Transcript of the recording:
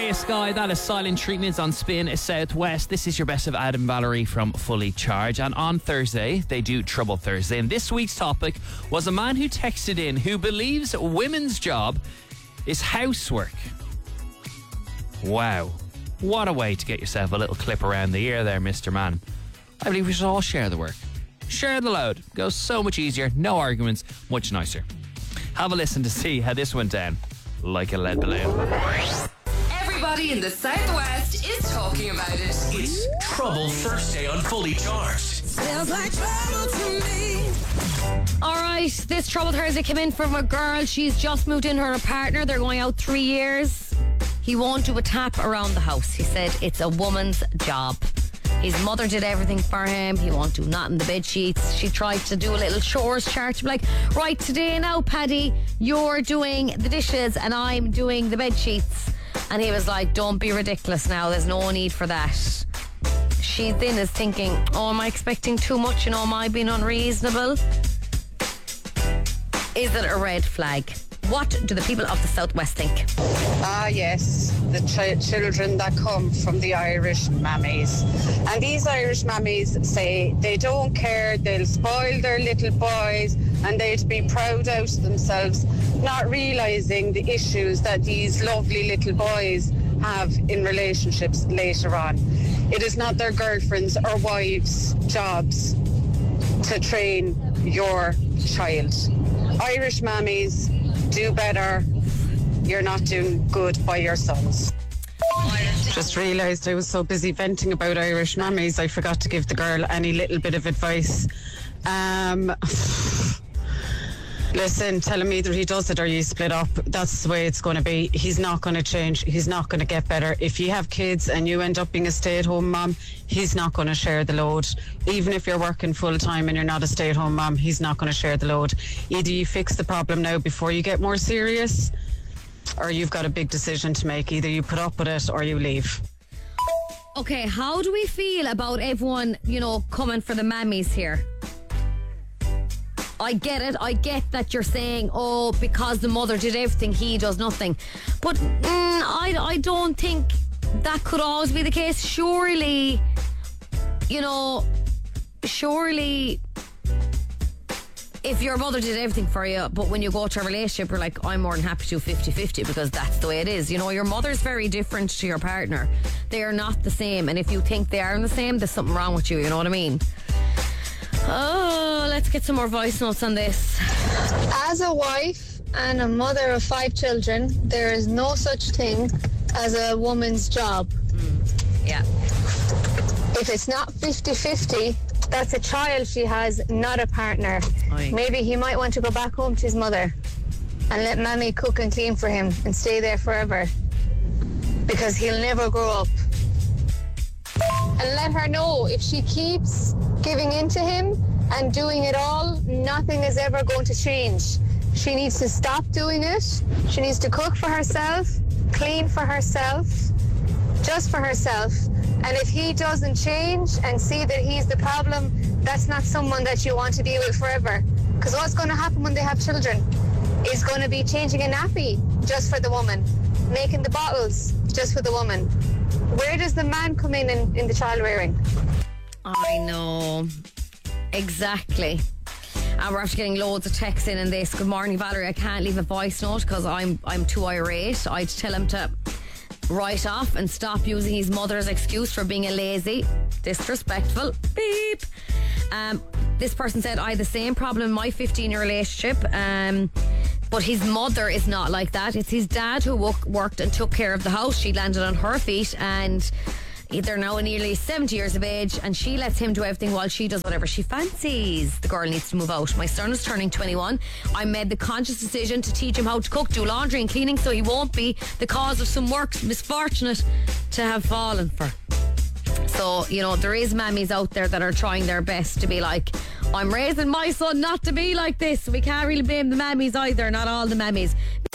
Area Sky, that is Silent Treatment on Spin Southwest. This is your best of Adam Valerie from Fully Charged. And on Thursday, they do Trouble Thursday. And this week's topic was a man who texted in who believes women's job is housework. Wow. What a way to get yourself a little clip around the ear there, Mr. Man. I believe we should all share the work. Share the load. Goes so much easier. No arguments. Much nicer. Have a listen to see how this went down. Like a lead balloon. Everybody in the Southwest is talking about it. It's Trouble Thursday on Fully Charged. Sounds like trouble to me. Alright, this Trouble Thursday came in from a girl. She's just moved in her partner. They're going out 3 years. He won't do a tap around the house. He said it's a woman's job. His mother did everything for him. He won't do nothing, the bed sheets. She tried to do a little chores chart to be like, right, today now, Paddy, you're doing the dishes and I'm doing the bed sheets. And he was like, don't be ridiculous now. There's no need for that. She then is thinking, oh, am I expecting too much? You know, am I being unreasonable? Is it a red flag? What do the people of the Southwest think? Yes, the children that come from the Irish mammies. And these Irish mammies say they don't care, they'll spoil their little boys and they'd be proud out of themselves, not realising the issues that these lovely little boys have in relationships later on. It is not their girlfriends or wives' jobs to train your child. Irish mammies, do better. You're not doing good by your sons. Just realised I was so busy venting about Irish mammies, I forgot to give the girl any little bit of advice. Listen, tell him either he does it or you split up. That's the way it's going to be. He's not going to change. He's not going to get better. If you have kids and you end up being a stay-at-home mom, he's not going to share the load. Even if you're working full-time and you're not a stay-at-home mom, he's not going to share the load. Either you fix the problem now before you get more serious, or you've got a big decision to make. Either you put up with it or you leave. Okay, how do we feel about everyone, you know, coming for the mammies here? I get it. I get that you're saying, oh, because the mother did everything, he does nothing. But I don't think that could always be the case. Surely, you know, if your mother did everything for you, but when you go to a relationship, you're like, I'm more than happy to 50-50 because that's the way it is. You know, your mother's very different to your partner. They are not the same. And if you think they are the same, there's something wrong with you. You know what I mean? Oh, let's get some more voice notes on this. As a wife and a mother of 5 children, there is no such thing as a woman's job. Yeah. If it's not 50-50, that's a child she has, not a partner. Aye. Maybe he might want to go back home to his mother and let Mammy cook and clean for him and stay there forever, because he'll never grow up. And let her know, if she keeps giving in to him and doing it all, nothing is ever going to change. She needs to stop doing it. She needs to cook for herself, clean for herself, just for herself. And if he doesn't change and see that he's the problem, that's not someone that you want to be with forever. Because what's going to happen when they have children is going to be changing a nappy just for the woman, making the bottles just for the woman. Where does the man come in the child rearing? I know. Exactly. And we're after getting loads of texts in this. Good morning, Valerie. I can't leave a voice note because I'm too irate. I'd tell him to write off and stop using his mother's excuse for being a lazy, disrespectful beep. This person said, I had the same problem in my 15-year relationship, but his mother is not like that. It's his dad who worked and took care of the house. She landed on her feet and they're now nearly 70 years of age, and she lets him do everything while she does whatever she fancies. The girl needs to move out. My son is turning 21. I made the conscious decision to teach him how to cook, do laundry and cleaning, so he won't be the cause of some work misfortunate to have fallen for. So, you know, there is mammies out there that are trying their best to be like, I'm raising my son not to be like this. We can't really blame the mammies either, not all the mammies.